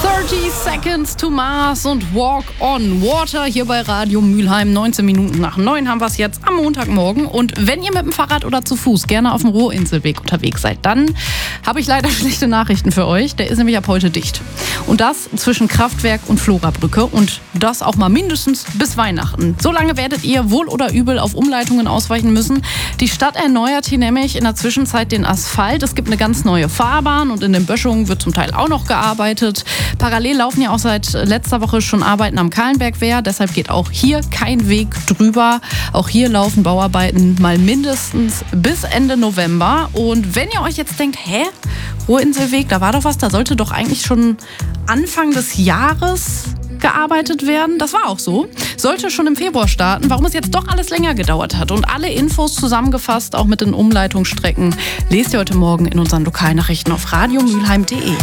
30 Seconds to Mars und Walk on Water hier bei Radio Mülheim. 19 Minuten nach 9 haben wir es jetzt am Montagmorgen. Und wenn ihr mit dem Fahrrad oder zu Fuß gerne auf dem Ruhrinselweg unterwegs seid, dann habe ich leider schlechte Nachrichten für euch. Der ist nämlich ab heute dicht. Und das zwischen Kraftwerk und Florabrücke. Und das auch mal mindestens bis Weihnachten. So lange werdet ihr wohl oder übel auf Umleitungen ausweichen müssen. Die Stadt erneuert hier nämlich in der Zwischenzeit den Asphalt. Es gibt eine ganz neue Fahrbahn und in den Böschungen wird zum Teil auch noch gearbeitet. Parallel laufen ja auch seit letzter Woche schon Arbeiten am Kahlenbergwehr. Deshalb geht auch hier kein Weg drüber. Auch hier laufen Bauarbeiten mal mindestens bis Ende November. Und wenn ihr euch jetzt denkt, Ruhrinselweg, da war doch was, da sollte doch eigentlich schon Anfang des Jahres gearbeitet werden. Das war auch so. Sollte schon im Februar starten. Warum es jetzt doch alles länger gedauert hat und alle Infos zusammengefasst, auch mit den Umleitungsstrecken, lest ihr heute Morgen in unseren Lokalnachrichten auf radiomülheim.de.